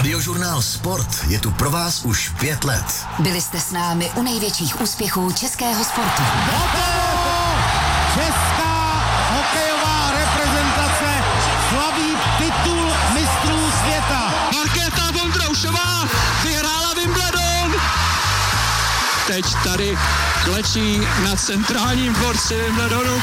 Radiožurnál Sport je tu pro vás už 5 let. Byli jste s námi u největších úspěchů českého sportu. Česká hokejová reprezentace slaví titul mistrů světa. Markéta Vondroušová vyhrála Wimbledon. Teď tady klečí na centrálním dvorci Wimbledonu.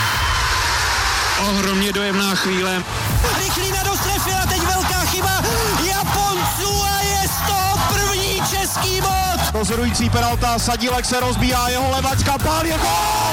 Ohromně dojemná chvíle. Rychlý na dostrefy a teď velká chyba Japonců a je z toho první český bod. Rozhodující penalta, Sadílek se rozbíjá, jeho levačka, pál je gól!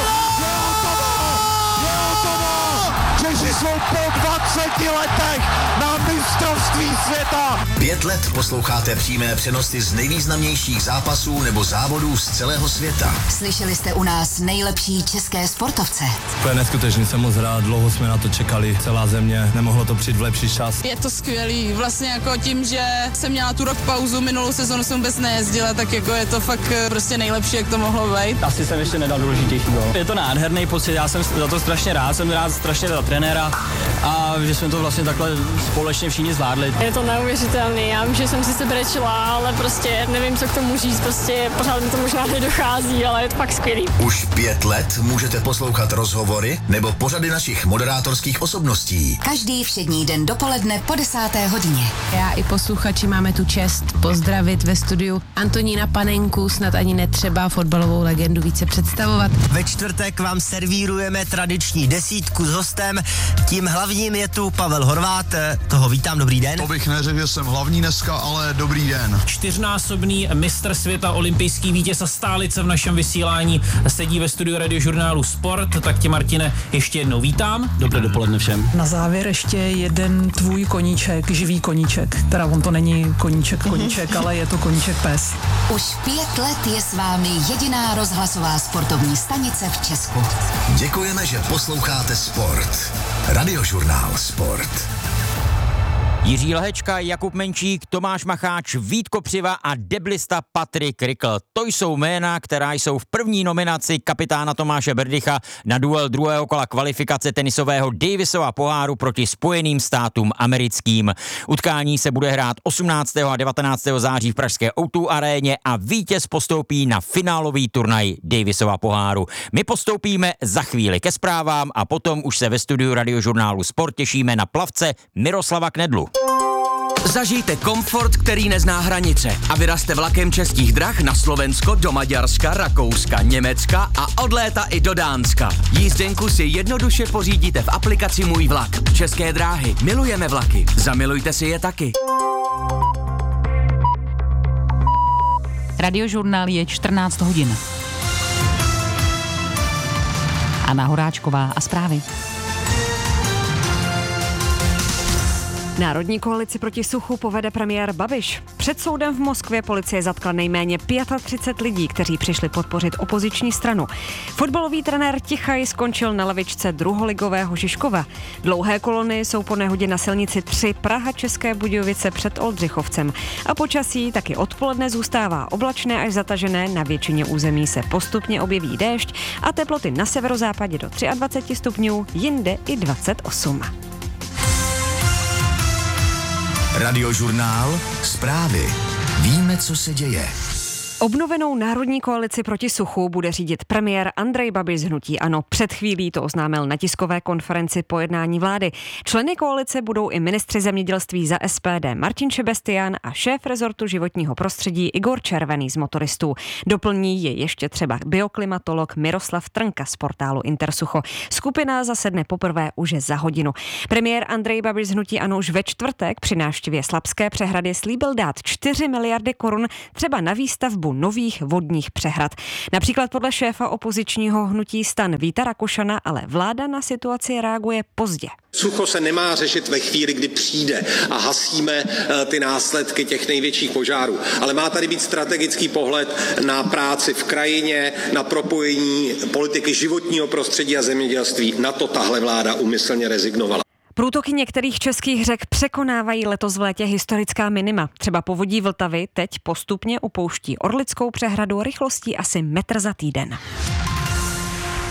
Je hotovo! Češi jsou po 20 letech na mistrovství světa. 5 let posloucháte přímé přenosy z nejvýznamnějších zápasů nebo závodů z celého světa. Slyšeli jste u nás nejlepší české sportovce. To je neskutečný, jsem moc rád, dlouho jsme na to čekali, celá země, nemohlo to přijít v lepší čas. Je to skvělý, vlastně jako tím, že jsem měla tu rok pauzu, minulou sezonu jsem vůbec nejezdila, tak jako je to fakt prostě nejlepší, jak to mohlo být. Asi jsem ještě nedal důležitější gól. Je to nádherný pocit, já jsem za to strašně rád, jsem rád strašně za trenéra a že jsme to vlastně takhle společně všichni zvládli. Je to neuvěřitelný, já vím, že jsem si brečela, ale prostě nevím, co k tomu říct, prostě pořád mi to možná nedochází, ale je to fakt skvělý. Už 5 let můžete poslouchat rozhovory nebo pořady našich moderátorských osobností. Každý všední den dopoledne po 10. hodině. Já i posluchači máme tu čest pozdravit ve studiu Antonína Panenku, snad ani netřeba fotbalovou legendu více představovat. Ve čtvrtek vám servírujeme tradiční desítku s hostem, tím hlavním je tu Pavel Horvát, toho vítám, dobrý den. To bych neřekl, že jsem hlavní dneska, ale dobrý den. 4násobný mistr světa, olympijský vítěz a stálice v našem vysílání sedí ve studiu Radiožurnálu Sport, tak tě, Martine, ještě jednou vítám. Dobré dopoledne všem. Na závěr ještě jeden tvůj koníček, živý koníček, teda on to není koníček, ale je to koníček pes. Už 5 let je s vámi jediná rozhlasová sportovní stanice v Česku. Děkujeme, že posloucháte Sport. Radiožurnál Sport. Jiří Lehečka, Jakub Menčík, Tomáš Macháč, Vít Kopřiva a deblista Patrik Rykl. To jsou jména, která jsou v první nominaci kapitána Tomáše Berdycha na duel druhého kola kvalifikace tenisového Davisova poháru proti Spojeným státům americkým. Utkání se bude hrát 18. a 19. září v pražské O2 aréně a vítěz postoupí na finálový turnaj Davisova poháru. My postoupíme za chvíli ke zprávám a potom už se ve studiu Radiožurnálu Sport těšíme na plavce Miroslava Knedlu. Zažijte komfort, který nezná hranice a vyrazte vlakem Českých drah na Slovensko, do Maďarska, Rakouska, Německa a od léta i do Dánska. Jízdenku si jednoduše pořídíte v aplikaci Můj vlak. České dráhy, milujeme vlaky, zamilujte si je taky. Radiožurnál je 14 hodin. Anna Horáčková a zprávy. Národní koalici proti suchu povede premiér Babiš. Před soudem v Moskvě policie zatkla nejméně 35 lidí, kteří přišli podpořit opoziční stranu. Fotbalový trenér Tichaj skončil na lavičce druholigového Žižkova. Dlouhé kolony jsou po nehodě na silnici 3 Praha České Budějovice před Oldřichovcem. A počasí taky odpoledne zůstává oblačné až zatažené, na většině území se postupně objeví déšť a teploty na severozápadě do 23 stupňů, jinde i 28. Radiožurnál Zprávy. Víme, co se děje. Obnovenou národní koalici proti suchu bude řídit premiér Andrej Babiš z hnutí ANO. Před chvílí to oznámil na tiskové konferenci po jednání vlády. Členy koalice budou i ministři zemědělství za SPD Martin Šebestián a šéf rezortu životního prostředí Igor Červený z Motoristů. Doplní je ještě třeba bioklimatolog Miroslav Trnka z portálu Intersucho. Skupina zasedne poprvé už za hodinu. Premiér Andrej Babiš z hnutí ANO už ve čtvrtek při návštěvě Slabské přehrady slíbil dát 4 miliardy korun třeba na výstavbu nových vodních přehrad. Například podle šéfa opozičního hnutí STAN Víta Rakušana, ale vláda na situaci reaguje pozdě. Sucho se nemá řešit ve chvíli, kdy přijde a hasíme ty následky těch největších požárů. Ale má tady být strategický pohled na práci v krajině, na propojení politiky životního prostředí a zemědělství. Na to tahle vláda úmyslně rezignovala. Průtoky některých českých řek překonávají letos v létě historická minima. Třeba povodí Vltavy teď postupně upouští Orlickou přehradu rychlostí asi metr za týden.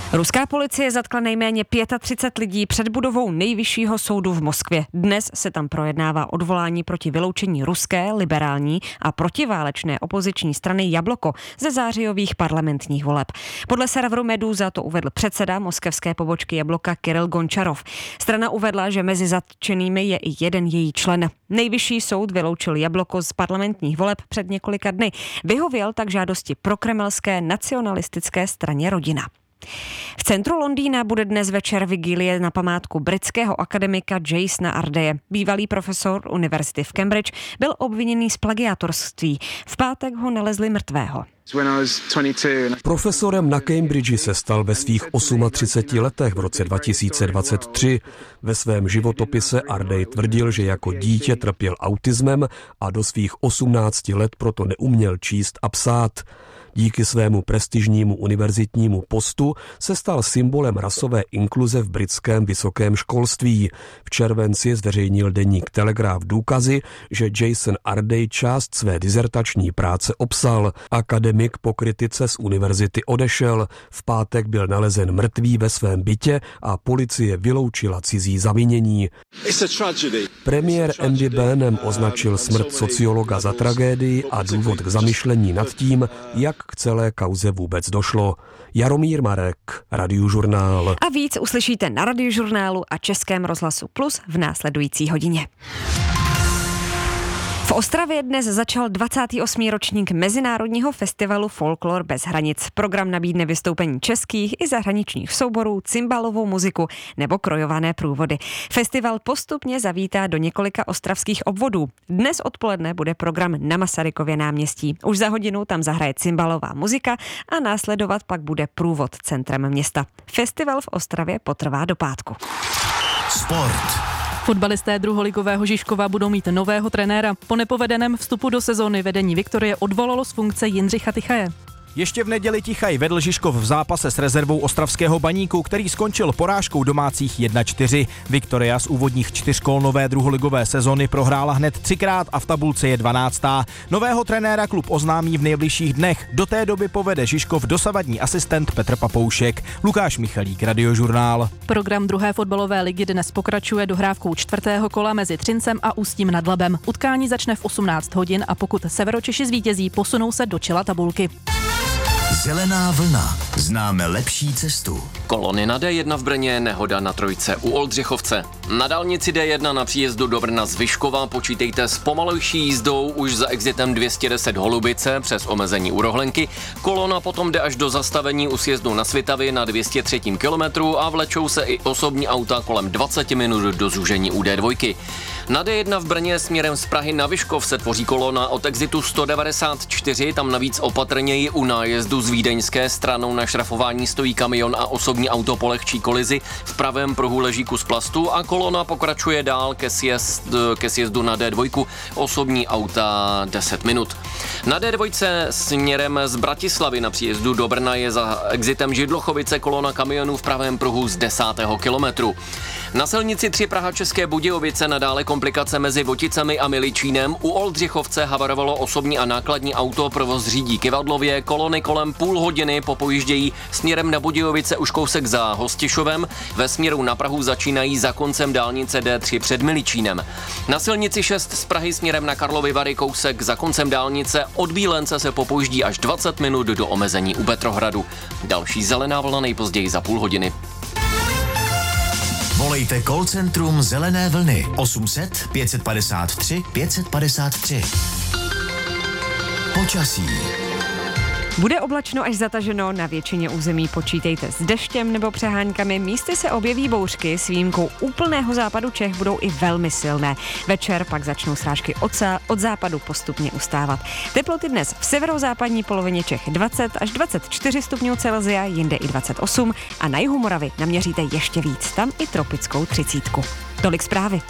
Ruská policie zatkla nejméně 35 lidí před budovou nejvyššího soudu v Moskvě. Dnes se tam projednává odvolání proti vyloučení ruské, liberální a protiválečné opoziční strany Jabloko ze zářijových parlamentních voleb. Podle serveru Meduza to uvedl předseda moskevské pobočky Jabloka Kiril Gončarov. Strana uvedla, že mezi zatčenými je i jeden její člen. Nejvyšší soud vyloučil Jabloko z parlamentních voleb před několika dny. Vyhověl tak žádosti prokremelské nacionalistické straně Rodina. V centru Londýna bude dnes večer vigílie na památku britského akademika Jasona Ardeje. Bývalý profesor univerzity v Cambridge byl obviněný z plagiátorství. V pátek ho nalezli mrtvého. Profesorem na Cambridge se stal ve svých 38 letech v roce 2023. Ve svém životopise Ardej tvrdil, že jako dítě trpěl autismem a do svých 18 let proto neuměl číst a psát. Díky svému prestižnímu univerzitnímu postu se stal symbolem rasové inkluze v britském vysokém školství. V červenci zveřejnil deník Telegraph důkazy, že Jason Ardej část své dizertační práce obsal. Akademik po kritice z univerzity odešel. V pátek byl nalezen mrtvý ve svém bytě a policie vyloučila cizí zavinění. Premiér Andy Burnham označil smrt sociologa za tragédii a důvod k zamyšlení nad tím, jak k celé kauze vůbec došlo. Jaromír Marek, Radiožurnál. A víc uslyšíte na Radiožurnálu a Českém rozhlasu Plus v následující hodině. V Ostravě dnes začal 28. ročník Mezinárodního festivalu Folklor bez hranic. Program nabídne vystoupení českých i zahraničních souborů, cymbalovou muziku nebo krojované průvody. Festival postupně zavítá do několika ostravských obvodů. Dnes odpoledne bude program na Masarykově náměstí. Už za hodinu tam zahraje cymbalová muzika a následovat pak bude průvod centrem města. Festival v Ostravě potrvá do pátku. Sport. Fotbalisté druholigového Žižkova budou mít nového trenéra. Po nepovedeném vstupu do sezóny vedení Viktorie odvolalo z funkce Jindřicha Tichaje. Ještě v neděli Tichaj vedl Žižkov v zápase s rezervou ostravského Baníku, který skončil porážkou domácích 1-4. Viktoria z úvodních 4 kol nové druholigové sezony prohrála hned 3krát a v tabulce je 12. Nového trenéra klub oznámí v nejbližších dnech. Do té doby povede Žižkov dosavadní asistent Petr Papoušek. Lukáš Michalík, Radiožurnál. Program druhé fotbalové ligy dnes pokračuje dohrávkou 4. kola mezi Třincem a Ústím nad Labem. Utkání začne v 18 hodin a pokud Severočeši zvítězí, posunou se do čela tabulky. Zelená vlna. Známe lepší cestu. Kolony na D1 v Brně, nehoda na trojce u Oldřichovce. Na dálnici D1 na příjezdu do Brna z Vyškova počítejte s pomalejší jízdou už za exitem 210 Holubice přes omezení u Rohlenky. Kolona potom jde až do zastavení u sjezdu na Svitavy na 203. kilometru a vlečou se i osobní auta kolem 20 minut do zúžení u D2. Na D1 v Brně směrem z Prahy na Vyškov se tvoří kolona od exitu 194, tam navíc opatrněji u nájezdu z vídeňské stranou na šrafování stojí kamion a osobní auto po lehčí kolizi, v pravém pruhu leží kus plastu a kolona pokračuje dál ke sjezdu na D2, osobní auta 10 minut. Na D2 směrem z Bratislavy na příjezdu do Brna je za exitem Židlochovice kolona kamionů v pravém pruhu z 10. kilometru. Na silnici 3 Praha České Budějovice nadále komplikace mezi Voticemi a Miličínem. U Oldřichovce havarovalo osobní a nákladní auto, provoz řídí Kyvadlově, kolony kolem půl hodiny popojíždějí směrem na Budějovice už kousek za Hostišovem, ve směru na Prahu začínají za koncem dálnice D3 před Miličínem. Na silnici 6 z Prahy směrem na Karlovy Vary kousek za koncem dálnice od Bílence se popojíždí až 20 minut do omezení u Petrohradu. Další zelená vlna nejpozději za půl hodiny. Volejte call centrum Zelené vlny 800 553 553. Počasí. Bude oblačno až zataženo, na většině území počítejte s deštěm nebo přeháňkami, místy se objeví bouřky, s výjimkou úplného západu Čech budou i velmi silné. Večer pak začnou srážky od západu postupně ustávat. Teploty dnes v severozápadní polovině Čech 20 až 24 stupňů Celsia, jinde i 28 a na jihu Moravy naměříte ještě víc, tam i tropickou 30. Tolik zprávy.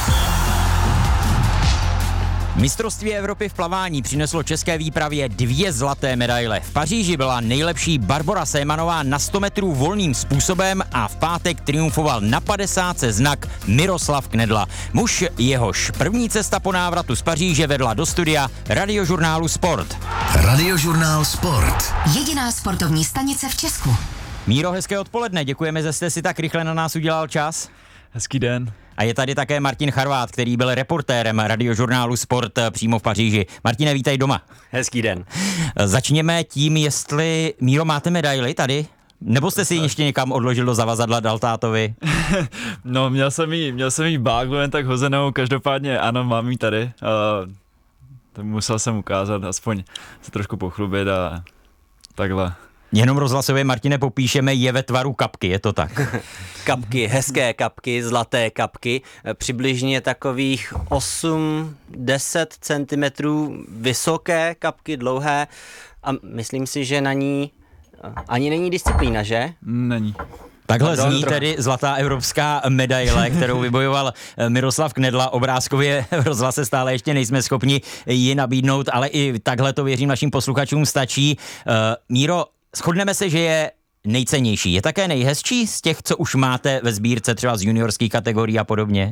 Mistrovství Evropy v plavání přineslo české výpravě 2 zlaté medaile. V Paříži byla nejlepší Barbora Sémanová na 100 metrů volným způsobem a v pátek triumfoval na 50 znak Miroslav Knedla. Muž, jehož první cesta po návratu z Paříže vedla do studia Radiožurnálu Sport. Radiožurnál Sport. Jediná sportovní stanice v Česku. Míro, hezké odpoledne, děkujeme, že jste si tak rychle na nás udělal čas. Hezký den. A je tady také Martin Charvát, který byl reportérem radiožurnálu Sport přímo v Paříži. Martine, vítej doma. Hezký den. Začněme tím, jestli, Míro, máte medaili tady? Nebo jste si ji ještě někam odložil do zavazadla, dal tátovi? No, měl jsem jí báglu jen tak hozenou, každopádně ano, mám ji tady. To musel jsem ukázat, aspoň se trošku pochlubit a takhle. Jenom rozhlasově, Martine, popíšeme, je ve tvaru kapky, je to tak? Kapky, hezké kapky, zlaté kapky, přibližně takových 8-10 cm vysoké kapky, dlouhé a myslím si, že na ní ani není disciplína, že? Není. Takhle zní tedy zlatá evropská medaile, kterou vybojoval Miroslav Knedla. Obrázkově v rozhlase stále ještě nejsme schopni ji nabídnout, ale i takhle to věřím našim posluchačům stačí. Míro, shodneme se, že je nejcennější. Je také nejhezčí z těch, co už máte ve sbírce, třeba z juniorských kategorií a podobně?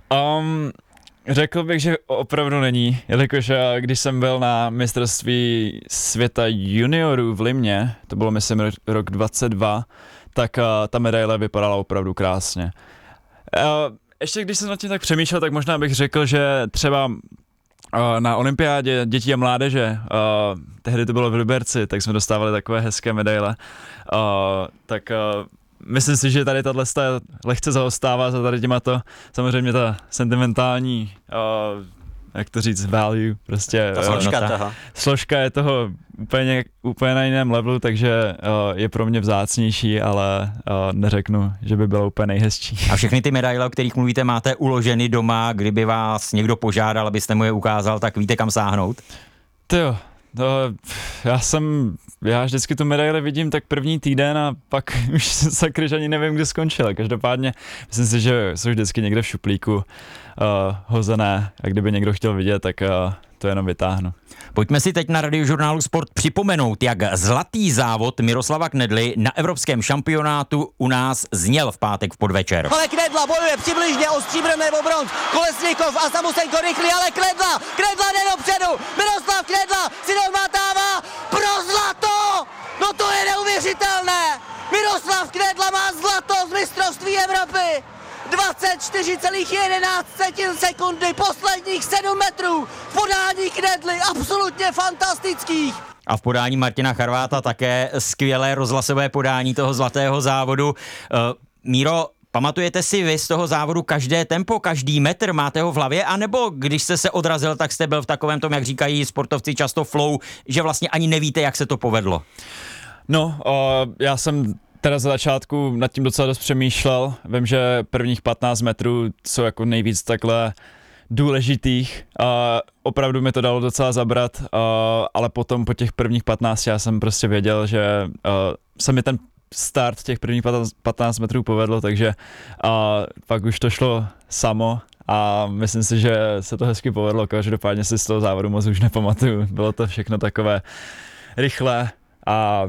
Řekl bych, že opravdu není, jelikož když jsem byl na mistrovství světa juniorů v Limě, to bylo myslím rok 22, tak ta medaile vypadala opravdu krásně. Ještě když jsem nad tím tak přemýšlel, tak možná bych řekl, že třeba na olympiádě dětí a mládeže, tehdy to bylo v Liberci, tak jsme dostávali takové hezké medaile, myslím si, že tady tato lehce zaostává za tady těmato, samozřejmě ta sentimentální, jak to říct, value, prostě. Ta složka toho. Složka je toho úplně na jiném levelu, takže je pro mě vzácnější, ale neřeknu, že by byla úplně nejhezčí. A všechny ty medaile, o kterých mluvíte, máte uloženy doma, kdyby vás někdo požádal, abyste mu je ukázal, tak víte, kam sáhnout? Jo. Já vždycky tu medaili vidím tak první týden a pak už sakryž ani nevím, kde skončila. Každopádně myslím si, že jsou vždycky někde v šuplíku hozené a kdyby někdo chtěl vidět, tak to jenom vytáhnu. Pojďme si teď na radiožurnálu Sport připomenout, jak zlatý závod Miroslava Knedly na evropském šampionátu u nás zněl v pátek v podvečer. Ale Knedla bojuje přibližně o stříbro nebo bronz. Kolesníkov a Samusenko rychlý, ale Knedla jde dopředu. Miroslav Knedla si odmátává pro zlato. No to je neuvěřitelné. Miroslav Knedla má zlato z mistrovství Evropy. 24,11 sekundy, posledních 7 metrů v podání Knedly, absolutně fantastických. A v podání Martina Charváta také skvělé rozhlasové podání toho zlatého závodu. Míro, pamatujete si vy z toho závodu každé tempo, každý metr, máte ho v hlavě, anebo když jste se odrazil, tak jste byl v takovém tom, jak říkají sportovci často flow, že vlastně ani nevíte, jak se to povedlo? No, já jsem teda za začátku nad tím docela dost přemýšlel. Vím, že prvních 15 metrů jsou jako nejvíc takhle důležitých. Opravdu mi to dalo docela zabrat, ale potom po těch prvních 15 já jsem prostě věděl, že se mi ten start těch prvních 15 metrů povedlo, takže pak už to šlo samo a myslím si, že se to hezky povedlo. Každopádně si z toho závodu moc už nepamatuju. Bylo to všechno takové rychlé a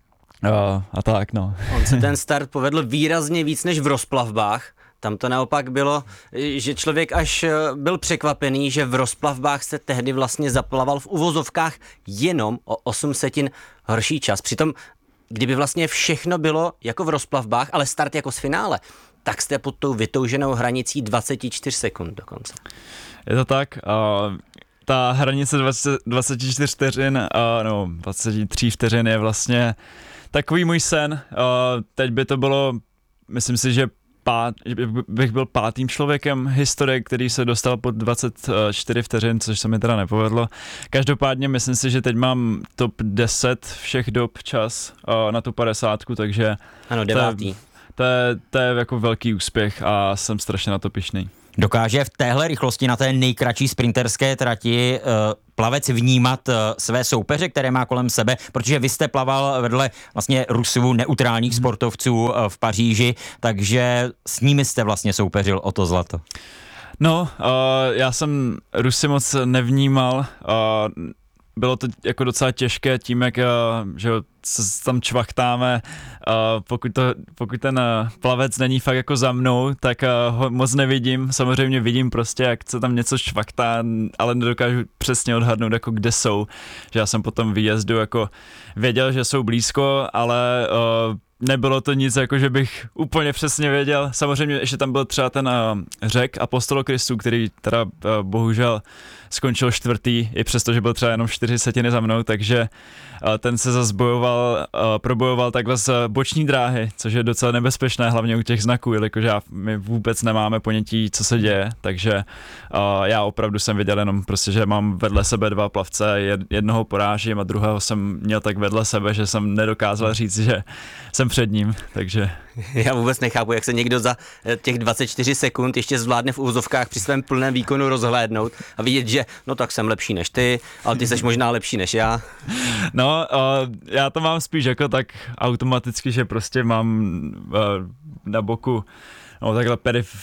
tak, no. On se ten start povedl výrazně víc než v rozplavbách. Tam to naopak bylo, že člověk až byl překvapený, že v rozplavbách se tehdy vlastně zaplaval v uvozovkách jenom o 8 horší čas. Přitom, kdyby vlastně všechno bylo jako v rozplavbách, ale start jako z finále, tak jste pod tou vytouženou hranicí 24 sekund dokonce. Je to tak. Ta hranice 24 vteřin, 23 vteřin je vlastně takový můj sen. Teď by to bylo, myslím si, že bych byl 5. člověkem historie, který se dostal pod 24 vteřin, což se mi teda nepovedlo. Každopádně myslím si, že teď mám top 10 všech dob čas na tu 50, takže ano, 9. To je jako velký úspěch a jsem strašně na to pyšný. Dokáže v téhle rychlosti na té nejkratší sprinterské trati plavec vnímat své soupeře, které má kolem sebe, protože vy jste plaval vedle vlastně Rusů, neutrálních sportovců v Paříži, takže s nimi jste vlastně soupeřil o to zlato. No, já jsem Rusy moc nevnímal, bylo to jako docela těžké tím, jak že se tam čvachtáme, pokud ten plavec není fakt jako za mnou, tak ho moc nevidím, samozřejmě vidím prostě, jak se tam něco čvachtá, ale nedokážu přesně odhadnout, jako kde jsou, že já jsem po tom výjezdu jako věděl, že jsou blízko, ale nebylo to nic, jako že bych úplně přesně věděl. Samozřejmě ještě tam byl třeba ten Řek Apostolo Kristu, který teda bohužel skončil 4. i přesto, že byl třeba jenom 4 setiny za mnou, takže ten se zase probojoval takhle z boční dráhy, což je docela nebezpečné, hlavně u těch znaků, jelikož my vůbec nemáme ponětí, co se děje, takže já opravdu jsem viděl jenom prostě, že mám vedle sebe 2 plavce, jednoho porážím a druhého jsem měl tak vedle sebe, že jsem nedokázal říct, že jsem před ním, takže... Já vůbec nechápu, jak se někdo za těch 24 sekund ještě zvládne v úvozovkách při svém plném výkonu rozhlédnout a vidět, že no tak jsem lepší než ty, ale ty seš možná lepší než já. No, já to mám spíš jako tak automaticky, že prostě mám na boku no takhle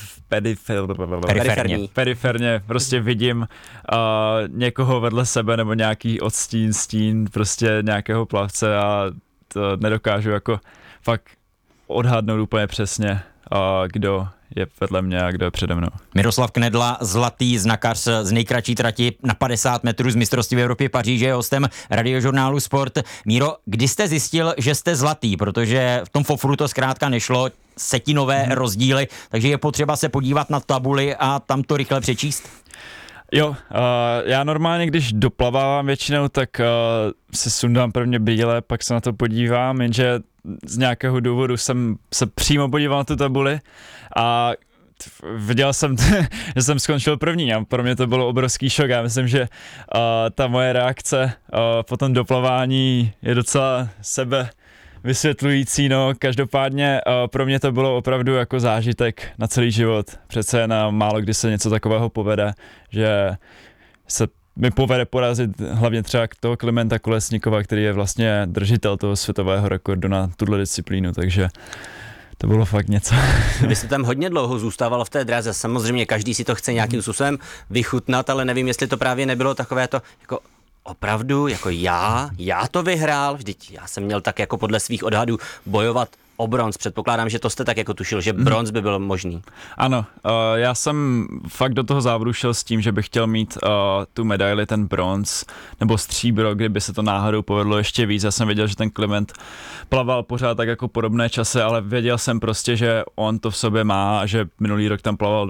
periferně prostě vidím někoho vedle sebe nebo nějaký stín prostě nějakého plavce a to nedokážu jako fakt odhadnout úplně přesně, kdo je vedle mě a kdo je přede mnou. Miroslav Knedla, zlatý znakař z nejkratší trati na 50 metrů z mistrovství Evropy Paříže, je hostem Radiožurnálu Sport. Míro, kdy jste zjistil, že jste zlatý? Protože v tom fofru to zkrátka nešlo, setinové rozdíly, takže je potřeba se podívat na tabuli a tam to rychle přečíst? Jo, já normálně, když doplavávám většinou, tak si sundám prvně brýle, pak se na to podívám, jenže z nějakého důvodu jsem se přímo podíval na tu tabuli a viděl jsem, že jsem skončil první a pro mě to bylo obrovský šok. Já myslím, že ta moje reakce po tom doplavání je docela vysvětlující, no každopádně pro mě to bylo opravdu jako zážitek na celý život. Přece na málo kdy se něco takového povede, že se mi povede porazit hlavně třeba toho Klimenta Kolesníkova, který je vlastně držitel toho světového rekordu na tuhle disciplínu, takže to bylo fakt něco. Vy jste tam hodně dlouho zůstával v té dráze, samozřejmě každý si to chce nějakým způsobem vychutnat, ale nevím, jestli to právě nebylo takové to jako opravdu, jako já to vyhrál, vždyť já jsem měl tak jako podle svých odhadů bojovat o bronz. Předpokládám, že to jste tak jako tušil, že bronz by byl možný. Ano, já jsem fakt do toho závodu šel s tím, že bych chtěl mít tu medaili, ten bronz nebo stříbro, kdyby se to náhodou povedlo ještě víc. Já jsem věděl, že ten Kliment plaval pořád tak jako podobné časy, ale věděl jsem prostě, že on to v sobě má a že minulý rok tam plaval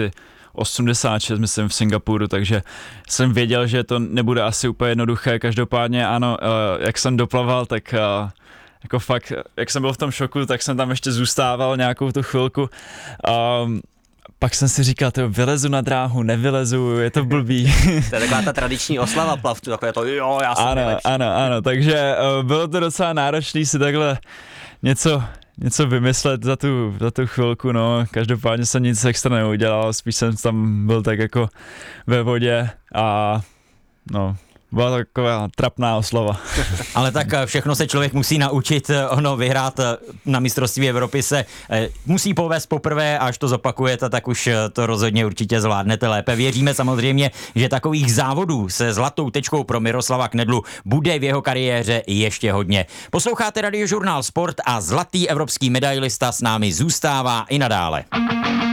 23:86, myslím, v Singapuru, takže jsem věděl, že to nebude asi úplně jednoduché. Každopádně ano, jak jsem doplaval, tak jako fakt, jak jsem byl v tom šoku, tak jsem tam ještě zůstával nějakou tu chvilku. Pak jsem si říkal, vylezu na dráhu, nevylezu, je to blbý. To je taková ta tradiční oslava plavců, takové to jo, já jsem nejlepší. Ano, takže bylo to docela náročné si takhle něco vymyslet za tu chvilku, no. Každopádně jsem nic extra neudělal, spíš jsem tam byl tak jako ve vodě a no, byla taková trapná oslava. Ale tak všechno se člověk musí naučit, vyhrát na mistrovství Evropy se musí povést poprvé, až to zopakujete, tak už to rozhodně určitě zvládnete lépe. Věříme samozřejmě, že takových závodů se zlatou tečkou pro Miroslava Knedlu bude v jeho kariéře ještě hodně. Posloucháte Radiožurnál Sport a zlatý evropský medailista s námi zůstává i nadále.